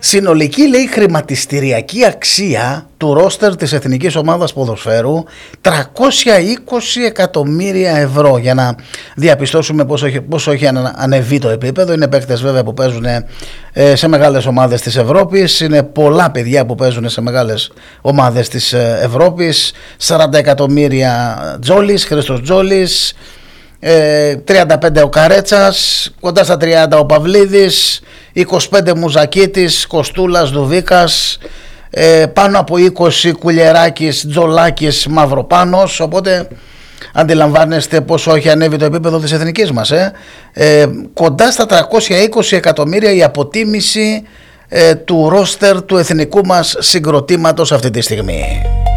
Συνολική, λέει, χρηματιστηριακή αξία του ρόστερ της Εθνικής Ομάδας Ποδοσφαίρου 320 εκατομμύρια ευρώ. Για να διαπιστώσουμε πόσο έχει ανεβεί το επίπεδο. Είναι παίκτες βέβαια που παίζουν σε μεγάλες ομάδες της Ευρώπης. Είναι πολλά παιδιά που παίζουν σε μεγάλες ομάδες της Ευρώπης. 40 εκατομμύρια Τζόλης, Χρήστος Τζόλης, 35 ο Καρέτσας, κοντά στα 30 ο Παυλίδης, 25 Μουζακίτης, Κοστούλας, Δουβίκας, πάνω από 20 Κουλιεράκης, Τζολάκης, Μαυροπάνος. Οπότε αντιλαμβάνεστε πόσο έχει ανέβει το επίπεδο της εθνικής μας. Κοντά στα 320 εκατομμύρια η αποτίμηση του ρόστερ του εθνικού μας συγκροτήματος αυτή τη στιγμή.